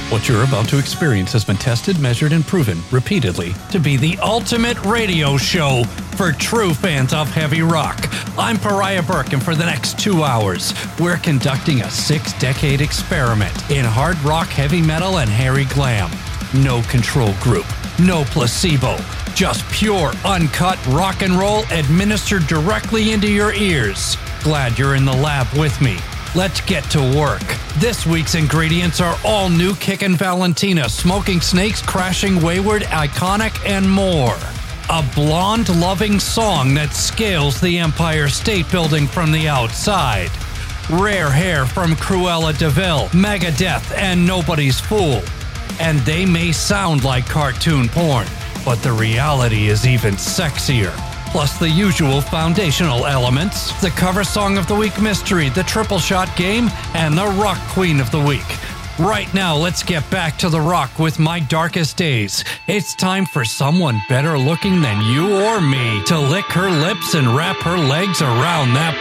What you're about to experience has been tested, measured, and proven repeatedly to be the ultimate radio show for true fans of heavy rock. I'm Pariah Burke, and for the next 2 hours, we're conducting a 6-decade experiment in hard rock, heavy metal, and hairy glam. No control group, no placebo, just pure, uncut rock and roll administered directly into your ears. Glad you're in the lab with me. Let's get to work. This week's ingredients are all new Kickin' Valentina, Smoking Snakes, Crashing Wayward, Iconic, and more. A blonde-loving song that scales the Empire State Building from the outside. Rare Hair from Cruella de Vil, Megadeth, and Nobody's Fool. And they may sound like cartoon porn, but the reality is even sexier. Plus the usual foundational elements, the cover song of the week mystery, the triple shot game, and the rock queen of the week. Right now, let's get back to the rock with My Darkest Days. It's time for someone better looking than you or me to lick her lips and wrap her legs around that